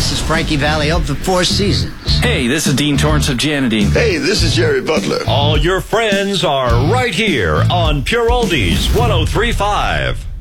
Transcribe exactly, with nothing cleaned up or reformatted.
this is Frankie Valli of the Four Seasons. Hey, this is Dean Torrance of Janadine. Hey, this is Jerry Butler. All your friends are right here on Pure Oldies one oh three point five.